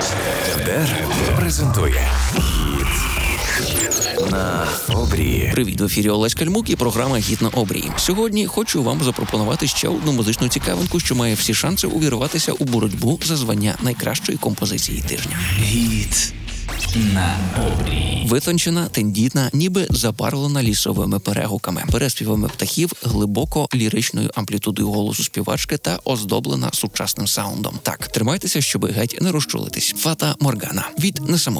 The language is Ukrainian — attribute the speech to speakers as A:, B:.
A: ТДР презентує «Гіт на обрії».
B: Привіт, в ефірі Олесь Кальмук і програма «Гіт на обрії». Сьогодні хочу вам запропонувати ще одну музичну цікавинку, що має всі шанси увірватися у боротьбу за звання найкращої композиції тижня.
A: «Гіт на обрії».
B: Витончена, тендітна, ніби запарлена лісовими перегуками, переспівами птахів, глибоко ліричною амплітудою голосу співачки та оздоблена сучасним саундом. Так, тримайтеся, щоби геть не розчулитись. Фата Моргана від